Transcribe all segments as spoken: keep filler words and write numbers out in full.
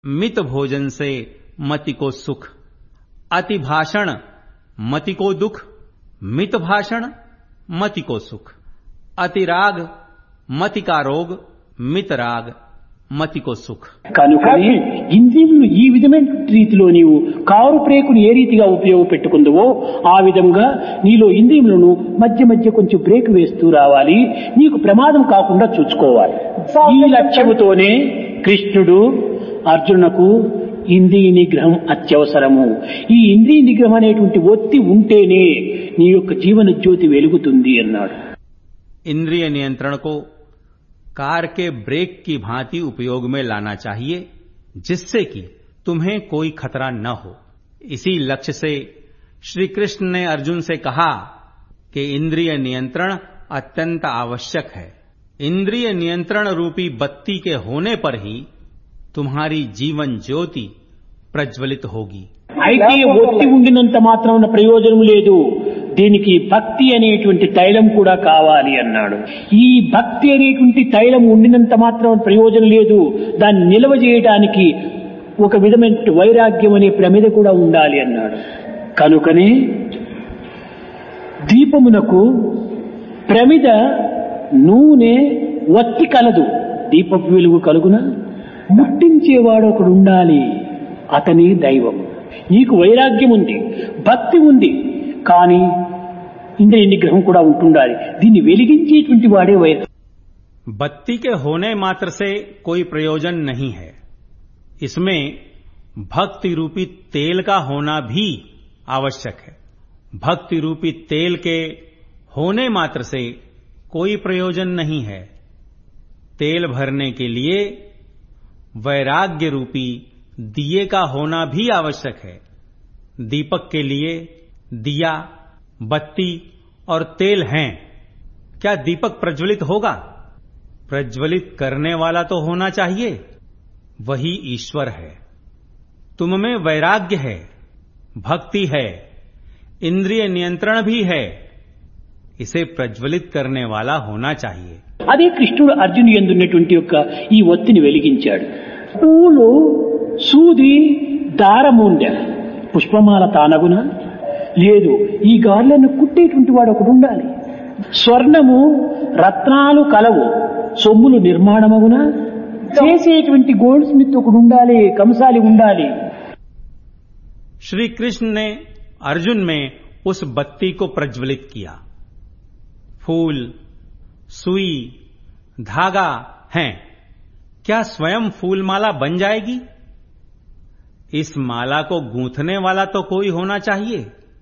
मित भोजन से मति को सुख, अति भाषण मति को दुख, मित भाषण मति को सुख, अति राग मति का रोग, मित राग మతి కో సుఖ్. కనుకనే ఇంద్రియములు ఈ విధమైన రీతిలో నీవు కారు బ్రేకును ఏ రీతిగా ఉపయోగపెట్టుకుందువో ఆ విధంగా నీలో ఇంద్రియములను మధ్య మధ్య కొంచెం బ్రేక్ వేస్తూ రావాలి, నీకు ప్రమాదం కాకుండా చూసుకోవాలి. ఈ లక్ష్యముతోనే కృష్ణుడు అర్జునునకు ఇంద్రియ నిగ్రహం అత్యవసరము, ఈ ఇంద్రియ నిగ్రహం అనేటువంటి ఒత్తి ఉంటేనే నీ యొక్క జీవన జ్యోతి వెలుగుతుంది అన్నాడు. ఇంద్రియ నియంత్రణ को कार के ब्रेक की भांति उपयोग में लाना चाहिए, जिससे कि तुम्हें कोई खतरा न हो. इसी लक्ष्य से श्री कृष्ण ने अर्जुन से कहा कि इंद्रिय नियंत्रण अत्यंत आवश्यक है. इंद्रिय नियंत्रण रूपी बत्ती के होने पर ही तुम्हारी जीवन ज्योति प्रज्वलित होगी. అయితే ఒత్తి ఉండినంత మాత్రాన ప్రయోజనం లేదు, దీనికి భక్తి అనేటువంటి తైలం కూడా కావాలి అన్నాడు. ఈ భక్తి అనేటువంటి తైలం ఉండినంత మాత్రం ప్రయోజనం లేదు, దాన్ని నిల్వ చేయడానికి ఒక విధమైన వైరాగ్యం అనే ప్రమిద కూడా ఉండాలి అన్నాడు. కనుకనే దీపమునకు ప్రమిద నూనె వత్తి కలదు, దీపపు వెలుగు కలుగున ముట్టించేవాడు ఒకడు ఉండాలి, అతని దైవం. నీకు వైరాగ్యం ఉంది, భక్తి ఉంది, కానీ इंद्रिय निग्रह కూడా ఉంటుండాలి, దీన్ని వెలిగించేటువంటి వాడే వైరాగ్యం. बत्ती के होने मात्र से कोई प्रयोजन नहीं है, इसमें भक्ति रूपी तेल का होना भी आवश्यक है. भक्ति रूपी तेल के होने मात्र से कोई प्रयोजन नहीं है. तेल भरने के लिए वैराग्य रूपी दिए का होना भी आवश्यक है. दीपक के लिए दिया, बत्ती और तेल हैं, क्या दीपक प्रज्वलित होगा? प्रज्वलित करने वाला तो होना चाहिए, वही ईश्वर है. तुम में वैराग्य है, भक्ति है, इंद्रिय नियंत्रण भी है, इसे प्रज्वलित करने वाला होना चाहिए. అదే కృష్ణుడు అర్జును యందున్నటువంటి యొక్క ఈ ఒత్తిని వెలిగించాడు. పూలు సూది దారముండె పుష్పమాల తానగున లేదు, ఈ గార్లను కుట్టేటువంటి వాడు ఒకడు ఉండాలి. స్వర్ణము రత్నాలు కలవు, సొమ్ములు నిర్మాణమగున చేసేటువంటి గోల్డ్ స్మిత్ ఒకడు ఉండాలి, కంసాలి ఉండాలి. श्री कृष्ण ने अर्जुन में उस बत्ती को प्रज्वलित किया. फूल, सुई, धागा हैं, क्या स्वयं फूल माला बन जाएगी? इस माला को गूंथने वाला तो कोई होना चाहिए.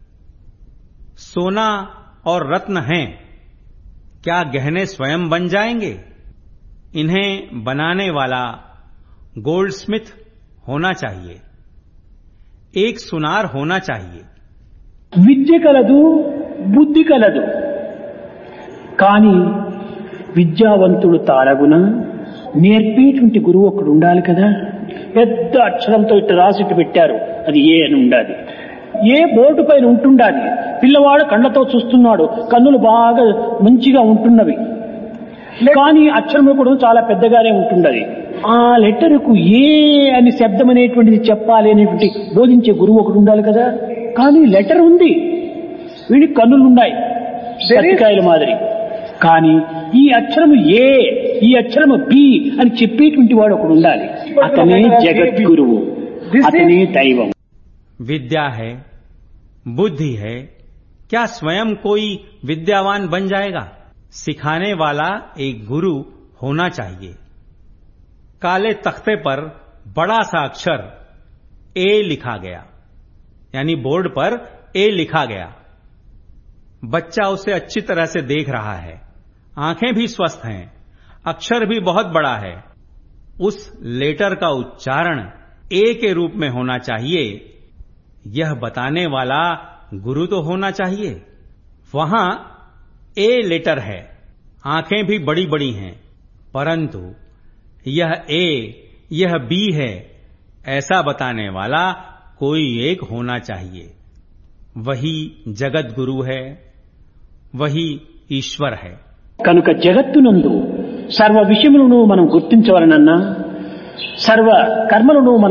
सोना और रत्न हैं, क्या गहने स्वयं बन जाएंगे? इन्हें बनाने वाला गोल्ड स्मिथ होना चाहिए, एक सुनार होना चाहिए. విద్య కలదు, బుద్ధి కలదు, కానీ విద్యావంతుడు తారగున నేర్పేటువంటి గురువు ఒకడు ఉండాలి కదా. పెద్ద అక్షరంతో ఇట్లా రాసిట్టు పెట్టారు, అది ఏ అని ఉండాలి. ఏ బోర్డు పైన ఉంటుండాలి. పిల్లవాడు కళ్ళతో చూస్తున్నాడు, కన్నులు బాగా మంచిగా ఉంటున్నవి, కానీ అక్షరం కూడా చాలా పెద్దగానే ఉంటున్నది. ఆ లెటర్కు ఏ అని శబ్దం అనేటువంటిది చెప్పాలి అనేటువంటి బోధించే గురువు ఒకడు ఉండాలి కదా. కానీ లెటర్ ఉంది, వీడికి కన్నులు ఉన్నాయి పత్రికాయల మాదిరి, కానీ ఈ అక్షరము ఏ, ఈ అక్షరము బి అని చెప్పేటువంటి వాడు ఒకడు ఉండాలి. అతనే జగద్గురువు, అతనే దైవం. विद्या है, बुद्धि है, क्या स्वयं कोई विद्यावान बन जाएगा? सिखाने वाला एक गुरु होना चाहिए. काले तख्ते पर बड़ा सा अक्षर ए लिखा गया, यानी बोर्ड पर ए लिखा गया. बच्चा उसे अच्छी तरह से देख रहा है, आंखें भी स्वस्थ हैं, अक्षर भी बहुत बड़ा है. उस लेटर का उच्चारण ए के रूप में होना चाहिए, यह बताने वाला गुरु तो होना चाहिए. वहां ए लेटर है, आंखें भी बड़ी बड़ी हैं, परंतु यह ए, यह बी है, ऐसा बताने वाला कोई एक होना चाहिए. वही जगत गुरु है, वही ఈశ్వర్ है. కనుక జగత్తునందు సర్వ విషయములను మనం గుర్తించవలనన్నా, సర్వ కర్మలను